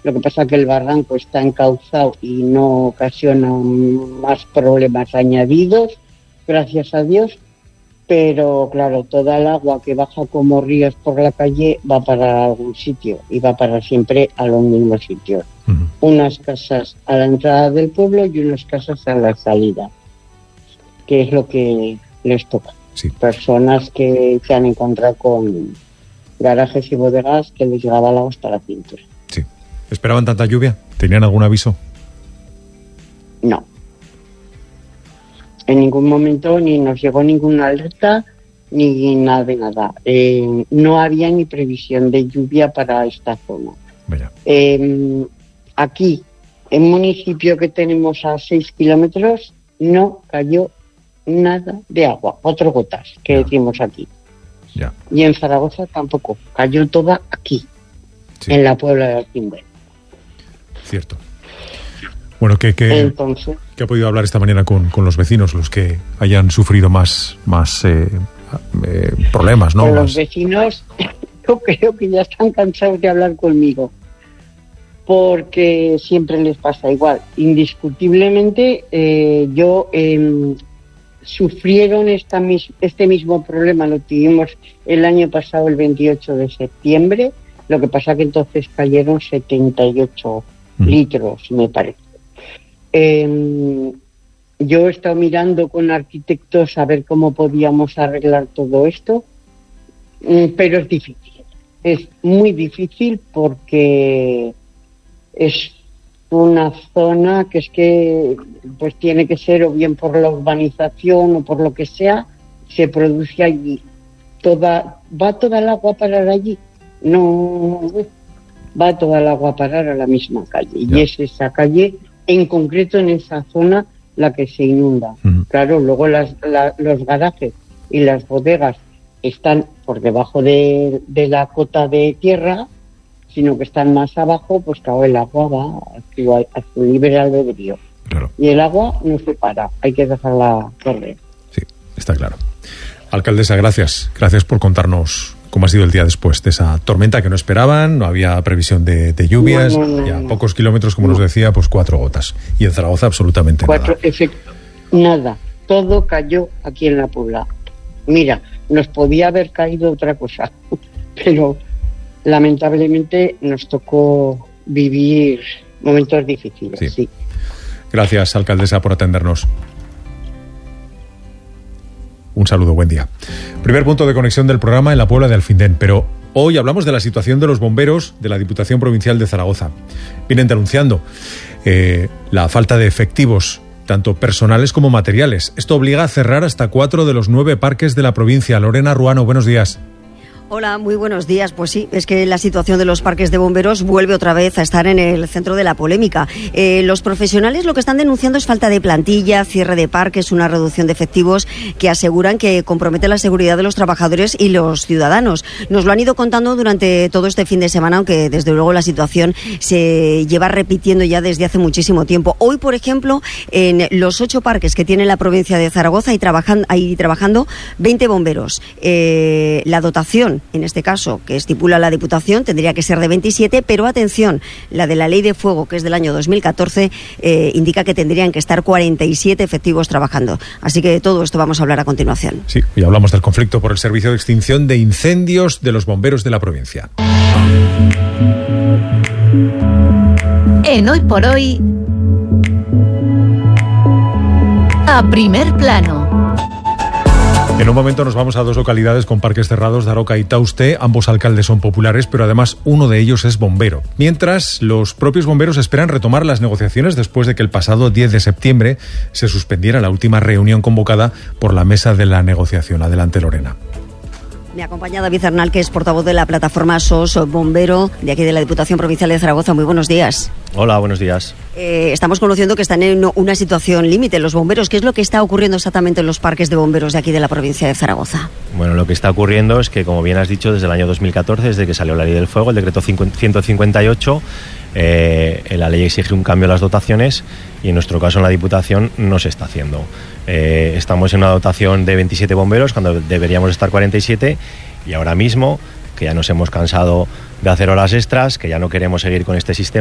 Lo que pasa es que el barranco está encauzado y no ocasiona más problemas añadidos, gracias a Dios. Pero claro, toda el agua que baja como ríos por la calle va para algún sitio y va para siempre a los mismos sitios. Unas casas a la entrada del pueblo y unas casas a la salida, que es lo que les toca. Sí. Personas que se han encontrado con garajes y bodegas que les llegaba el agua hasta la cintura. Sí. ¿Esperaban tanta lluvia? ¿Tenían algún aviso? No. En ningún momento ni nos llegó ninguna alerta ni nada de nada. No había ni previsión de lluvia para esta zona. Aquí, en un municipio que tenemos a 6 kilómetros, no cayó nada de agua, 4 gotas que decimos aquí. Ya. Y en Zaragoza tampoco, cayó toda aquí, en la Puebla de Alcimbre. Cierto. Bueno, Entonces, ¿qué ha podido hablar esta mañana con los vecinos, los que hayan sufrido más problemas, ¿no? Los vecinos, yo creo que ya están cansados de hablar conmigo, porque siempre les pasa igual. Indiscutiblemente, sufrieron este mismo problema, lo tuvimos el año pasado, el 28 de septiembre, lo que pasa que entonces cayeron 78 litros, me parece. Yo he estado mirando con arquitectos a ver cómo podíamos arreglar todo esto, pero es difícil. Es muy difícil porque es una zona que es que pues tiene que ser o bien por la urbanización o por lo que sea, se produce allí. Va toda el agua a parar allí. No va toda el agua a parar a la misma calle. Ya. Y es esa calle, en concreto en esa zona, la que se inunda. Claro, luego los garajes y las bodegas están por debajo de la cota de tierra, sino que están más abajo, pues claro, el agua va a su libre albedrío. Claro. Y el agua no se para, hay que dejarla correr. Sí, está claro. Alcaldesa, gracias. Gracias por contarnos cómo ha sido el día después de esa tormenta que no esperaban, no había previsión de lluvias, y a pocos kilómetros, como nos decía, pues 4 gotas. Y en Zaragoza absolutamente nada. Nada, todo cayó aquí en la Puebla. Mira, nos podía haber caído otra cosa, pero lamentablemente nos tocó vivir momentos difíciles. Sí. Gracias, alcaldesa, por atendernos. Un saludo, buen día. Primer punto de conexión del programa en la Puebla de Alfindén, pero hoy hablamos de la situación de los bomberos de la Diputación Provincial de Zaragoza. Vienen denunciando la falta de efectivos, tanto personales como materiales. Esto obliga a cerrar hasta 4 de los 9 parques de la provincia. Lorena Ruano, buenos días. Hola, muy buenos días. Pues sí, es que la situación de los parques de bomberos vuelve otra vez a estar en el centro de la polémica. Los profesionales lo que están denunciando es falta de plantilla, cierre de parques, una reducción de efectivos que aseguran que compromete la seguridad de los trabajadores y los ciudadanos. Nos lo han ido contando durante todo este fin de semana, aunque desde luego la situación se lleva repitiendo ya desde hace muchísimo tiempo. Hoy, por ejemplo, en los 8 parques que tiene la provincia de Zaragoza hay trabajando 20 bomberos. La dotación, en este caso, que estipula la Diputación, tendría que ser de 27, pero atención, la de la Ley de Fuego, que es del año 2014, indica que tendrían que estar 47 efectivos trabajando. Así que de todo esto vamos a hablar a continuación. Sí, y hablamos del conflicto por el servicio de extinción de incendios de los bomberos de la provincia. En Hoy por Hoy, a primer plano. En un momento nos vamos a 2 localidades con parques cerrados, Daroca y Tauste. Ambos alcaldes son populares, pero además uno de ellos es bombero. Mientras, los propios bomberos esperan retomar las negociaciones después de que el pasado 10 de septiembre se suspendiera la última reunión convocada por la mesa de la negociación. Adelante, Lorena. Me acompaña David Arnal, que es portavoz de la plataforma SOS Bombero, de aquí de la Diputación Provincial de Zaragoza. Muy buenos días. Hola, buenos días. Estamos conociendo que están en una situación límite los bomberos. ¿Qué es lo que está ocurriendo exactamente en los parques de bomberos de aquí de la provincia de Zaragoza? Bueno, lo que está ocurriendo es que, como bien has dicho, desde el año 2014, desde que salió la Ley del Fuego, el decreto 158, la ley exige un cambio en las dotaciones y en nuestro caso en la Diputación no se está haciendo. Estamos en una dotación de 27 bomberos cuando deberíamos estar 47 y ahora mismo, que ya nos hemos cansado de hacer horas extras, que ya no queremos seguir con este sistema,